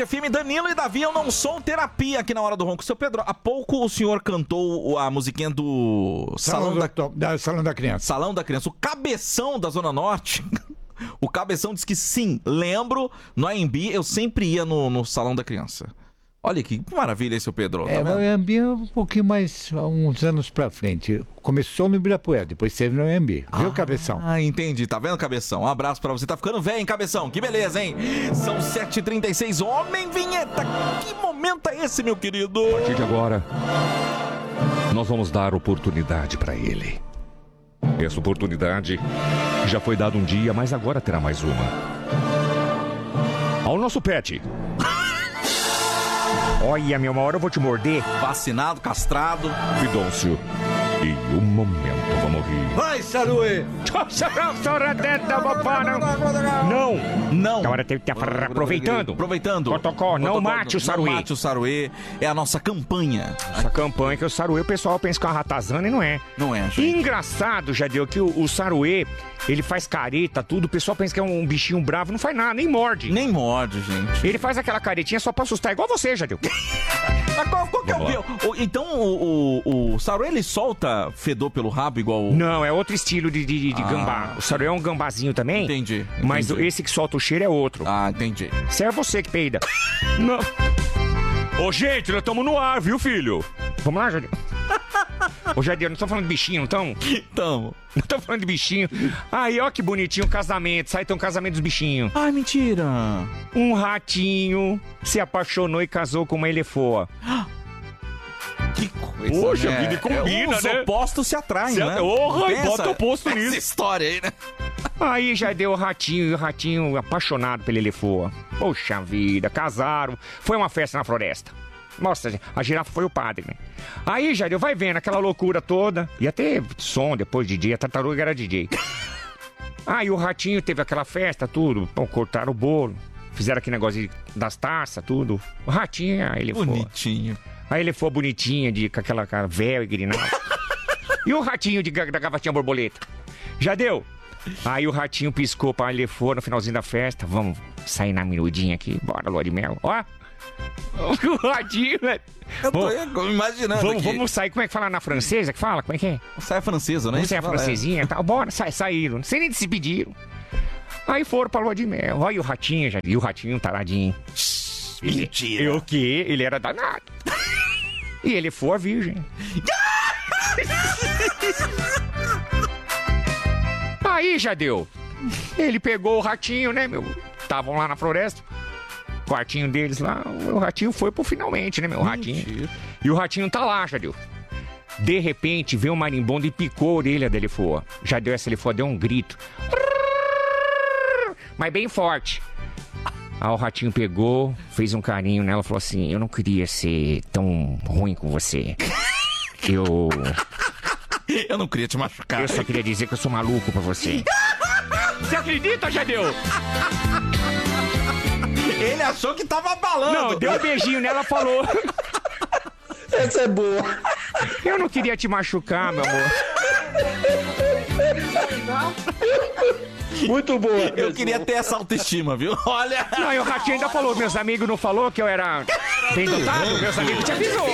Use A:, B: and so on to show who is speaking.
A: Band FM, Danilo e Davi, eu não sou terapia aqui na Hora do Ronco. Seu Pedro, há pouco o senhor cantou a musiquinha do
B: Salão da Criança.
A: Salão da Criança. O cabeção da Zona Norte, o cabeção disse que sim, lembro, no AMB eu sempre ia no Salão da Criança. Olha que maravilha, seu Pedro.
B: Tá o AMB é um pouquinho mais, uns anos pra frente. Começou no Ibirapuera, depois teve no AMB. Viu, Cabeção?
A: Ah, entendi. Tá vendo, Cabeção? Um abraço pra você. Tá ficando velho, hein, Cabeção? Que beleza, hein? São 7h36. Homem Vinheta. Que momento é esse, meu querido?
C: A partir de agora, nós vamos dar oportunidade pra ele. Essa oportunidade já foi dada um dia, mas agora terá mais uma. Ao nosso pet. Olha, meu, uma hora eu vou te morder.
A: Vacinado, castrado.
C: Pidôncio. E um momento, vamos rir.
B: Vai, Saruê!
C: Não. Agora tem que estar aproveitando. Protocolo, não mate o Saruê.
A: Não mate o Saruê. É a nossa campanha.
C: Essa campanha que o Saruê, o pessoal pensa que é uma ratazana e não é.
A: Não é, gente.
C: Engraçado, Jadeu, que o Saruê, ele faz careta, tudo. O pessoal pensa que é um bichinho bravo, não faz nada, nem morde.
A: Nem morde, gente.
C: Ele faz aquela caretinha só pra assustar, igual você, Jadeu.
A: Mas qual que é o... Então o Saruê, ele solta fedor pelo rabo igual...
C: Não, é outro estilo de gambá. O Saruê é um gambazinho também.
A: Entendi.
C: Mas esse que solta o cheiro é outro.
A: Ah, entendi.
C: Isso é você que peida. Não. Ô, gente, nós estamos no ar, viu, filho? Vamos lá, Jadeu. Ô, Jadeu, não estamos falando de bichinho, não estamos?
A: Então...
C: Não estamos falando de bichinho. Aí, ó que bonitinho, um casamento. Sai, tem um casamento dos bichinhos.
A: Ai, mentira.
C: Um ratinho se apaixonou e casou com uma elefoa.
A: Que coisa,
C: Poxa,
A: né?
C: vida, combina,
A: Os
C: né?
A: opostos se atraem, né?
C: Bota o oposto nisso.
A: Essa história aí, né?
C: Aí já deu o ratinho apaixonado pela elefoa. Poxa vida, casaram. Foi uma festa na floresta. Nossa, a girafa foi o padre, né? Aí já deu, vai vendo aquela loucura toda. Ia ter som depois de DJ, a tartaruga era DJ. Aí o ratinho teve aquela festa, tudo. Bom, cortaram o bolo. Fizeram aquele negócio das taças, tudo. O ratinho, a elefoa.
A: Bonitinho.
C: A elefoa bonitinha, com aquela cara véu e grinal. E o ratinho da gavatinha borboleta? Já deu? Aí o ratinho piscou pra elefoa no finalzinho da festa. Vamos sair na mirudinha aqui. Bora, lua de mel. Ó. O ratinho, né?
A: Eu tô imaginando aqui.
C: Vamos sair. Como é que fala na francesa? Que fala? Como é que é?
A: Saia francesa, né?
C: Vamos sair a francesinha e tal. Bora, saíram. Não sei nem se pediram. Aí foram pra lua de mel. Olha o ratinho, já viu o ratinho taradinho.
A: Mentira.
C: O quê? Ele era danado. E ele foi a virgem. Aí já deu. Ele pegou o ratinho, né, meu? Estavam lá na floresta. Quartinho deles lá. O ratinho foi pro finalmente, né, meu? Ratinho. E o ratinho tá lá, já deu. De repente, veio um marimbondo e picou a orelha da elefoa. Já deu, essa elefoa deu um grito. Mas bem forte. Aí o ratinho pegou, fez um carinho nela e falou assim: eu não queria ser tão ruim com você. Eu
A: não queria te machucar.
C: Eu só queria dizer que eu sou maluco pra você. Você acredita, Jadeu?
A: Ele achou que tava abalando.
C: Não, deu um beijinho nela e falou:
D: essa é boa.
C: Eu não queria te machucar, meu amor.
D: Muito boa.
A: Eu queria ter essa autoestima, viu? Olha.
C: Não, e o ratinho ainda falou: meus amigos não falou que eu era bem dotado? Meus amigos te avisou.